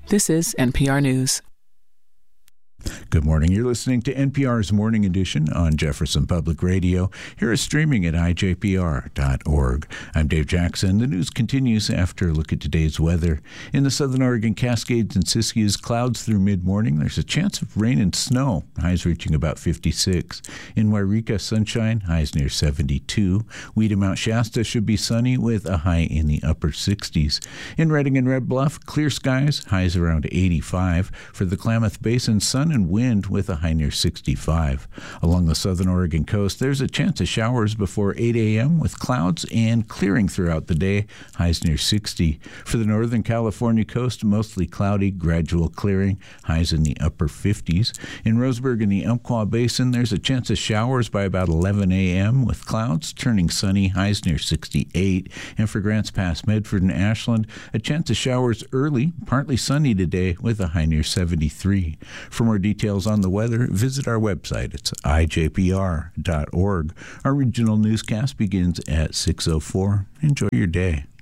This is NPR News. Good morning. You're listening to NPR's Morning Edition on Jefferson Public Radio. Here is streaming at ijpr.org. I'm Dave Jackson. The news continues after a look at today's weather. In the Southern Oregon Cascades and Siskiyous, clouds through mid-morning. There's a chance of rain and snow, highs reaching about 56. In Wairika, sunshine, highs near 72. Weeda, Mount Shasta should be sunny with a high in the upper 60s. In Redding and Red Bluff, clear skies, highs around 85. For the Klamath Basin, sun and wind with a high near 65. Along the southern Oregon coast, there's a chance of showers before 8 a.m. with clouds and clearing throughout the day, highs near 60. For the northern California coast, mostly cloudy, gradual clearing, highs in the upper 50s. In Roseburg and the Umpqua Basin, there's a chance of showers by about 11 a.m. with clouds turning sunny, highs near 68. And for Grants Pass, Medford, and Ashland, a chance of showers early, partly sunny today with a high near 73. For more details on the weather, visit our website. It's ijpr.org. Our regional newscast begins at 6:04. Enjoy your day.